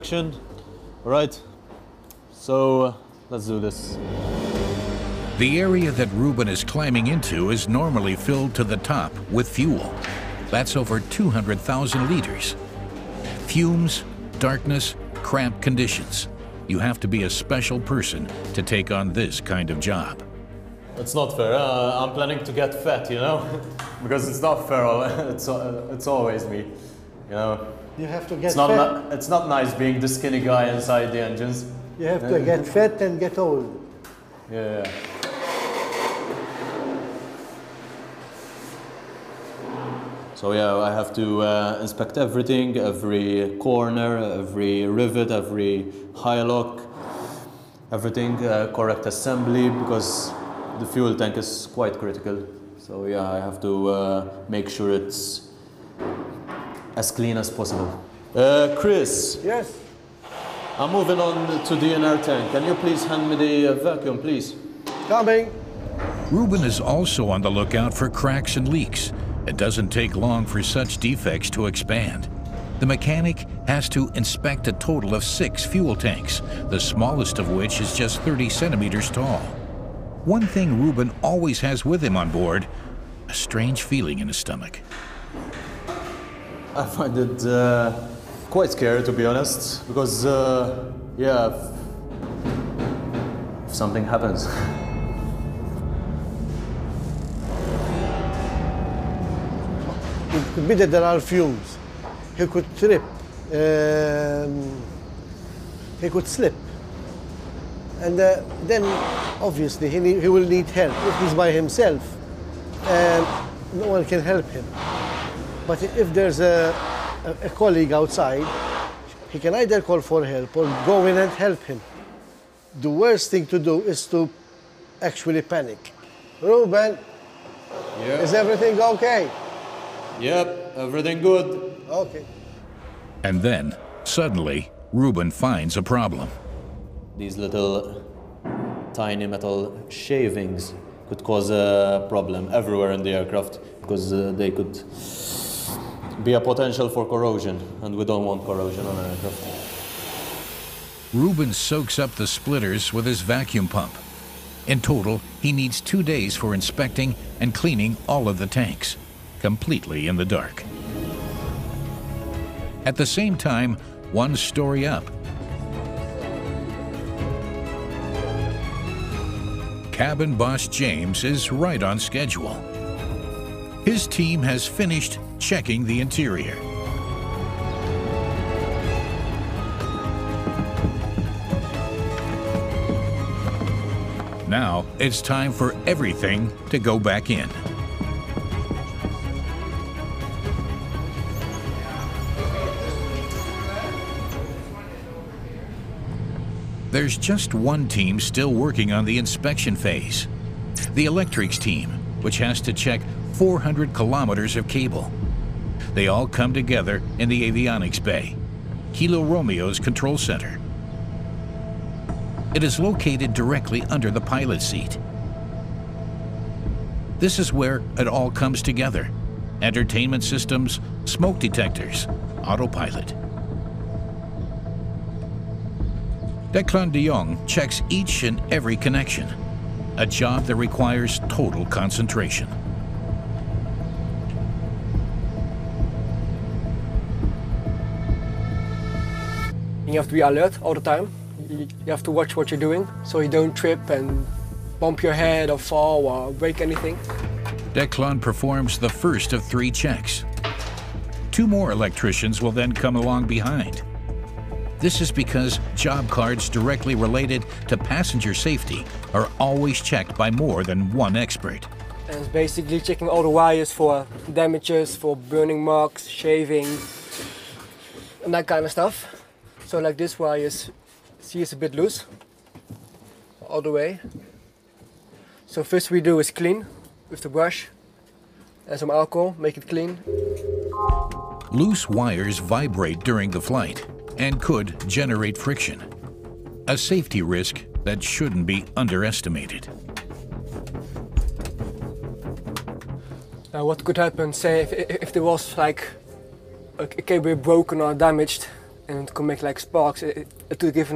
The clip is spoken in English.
All right, so let's do this. The area that Ruben is climbing into is normally filled to the top with fuel. That's over 200,000 liters. Fumes, darkness, cramped conditions. You have to be a special person to take on this kind of job. It's not fair. I'm planning to get fat, you know, because it's not fair. It's always me, you know. You have to get fat. It's not nice being the skinny guy inside the engines. You have to get fat and get old. Yeah. So yeah, I have to inspect everything, every corner, every rivet, every high lock, everything, correct assembly, because the fuel tank is quite critical. So yeah, I have to make sure it's as clean as possible. Chris. Yes? I'm moving on to the inner tank. Can you please hand me the vacuum, please? Coming. Ruben is also on the lookout for cracks and leaks. It doesn't take long for such defects to expand. The mechanic has to inspect a total of 6 fuel tanks, the smallest of which is just 30 centimeters tall. One thing Ruben always has with him on board, a strange feeling in his stomach. I find it quite scary, to be honest, because, yeah, if something happens. It could be that there are fumes. He could trip. He could slip. And then, obviously, he will need help. If he's by himself, no one can help him. But if there's a colleague outside, he can either call for help or go in and help him. The worst thing to do is to actually panic. Ruben, is everything okay? Yep, everything good. Okay. And then, suddenly, Ruben finds a problem. These little tiny metal shavings could cause a problem everywhere in the aircraft, because they could be a potential for corrosion, and we don't want corrosion on an aircraft. Ruben soaks up the splitters with his vacuum pump. In total, he needs 2 days for inspecting and cleaning all of the tanks, completely in the dark. At the same time, one story up, cabin boss James is right on schedule. His team has finished checking the interior. Now it's time for everything to go back in. There's just one team still working on the inspection phase. The electrics team, which has to check 400 kilometers of cable. They all come together in the avionics bay, Kilo Romeo's control center. It is located directly under the pilot seat. This is where it all comes together. Entertainment systems, smoke detectors, autopilot. Declan de Jong checks each and every connection, a job that requires total concentration. You have to be alert all the time. You have to watch what you're doing so you don't trip and bump your head or fall or break anything. Declan performs the first of 3 checks. 2 more electricians will then come along behind. This is because job cards directly related to passenger safety are always checked by more than one expert. And it's basically checking all the wires for damages, for burning marks, shaving, and that kind of stuff. So like this wire see it's a bit loose, all the way. So first we do is clean with the brush and some alcohol, make it clean. Loose wires vibrate during the flight and could generate friction, a safety risk that shouldn't be underestimated. Now what could happen, say if there was like a cable broken or damaged, and to make like sparks to give